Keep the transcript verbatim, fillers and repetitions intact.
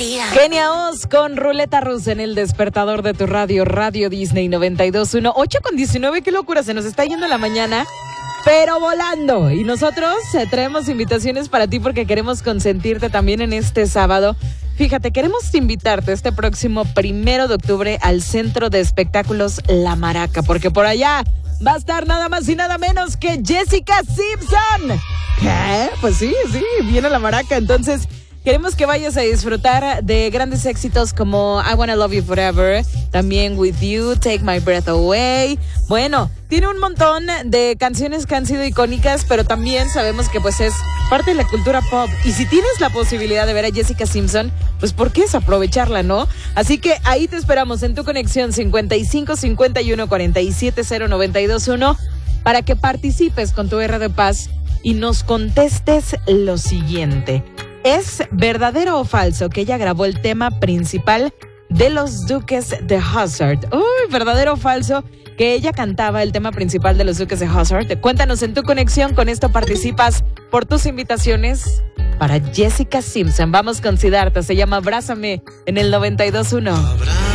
quería. Kenia Oz con Ruleta Rusa en el despertador de tu radio, Radio Disney noventa y dos punto uno. ocho con diecinueve, qué locura, se nos está yendo la mañana, pero volando. Y nosotros eh, traemos invitaciones para ti porque queremos consentirte también en este sábado. Fíjate, queremos invitarte este próximo primero de octubre al Centro de Espectáculos La Maraca, porque por allá va a estar nada más y nada menos que Jessica Simpson. ¿Qué? Pues sí, sí, viene La Maraca. Entonces, queremos que vayas a disfrutar de grandes éxitos como I Wanna Love You Forever, también With You, Take My Breath Away. Bueno, tiene un montón de canciones que han sido icónicas, pero también sabemos que pues es parte de la cultura pop. Y si tienes la posibilidad de ver a Jessica Simpson, pues ¿por qué es aprovecharla, no? Así que ahí te esperamos en tu conexión cincuenta y cinco cincuenta y uno cuarenta y siete cero noventa y dos uno para que participes con tu R de Paz y nos contestes lo siguiente. ¿Es verdadero o falso que ella grabó el tema principal de los Duques de Hazzard? Uy, ¿verdadero o falso que ella cantaba el tema principal de los Duques de Hazzard? Cuéntanos en tu conexión, con esto participas por tus invitaciones para Jessica Simpson. Vamos con Siddhartha, se llama Abrázame en el noventa y dos punto uno.